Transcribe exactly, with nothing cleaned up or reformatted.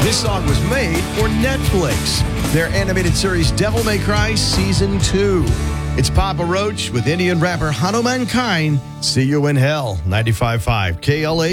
This song was made for Netflix. Their animated series Devil May Cry Season two. It's Papa Roach with Indian rapper Hanuman Kind. See you in hell. ninety-five point five K L A.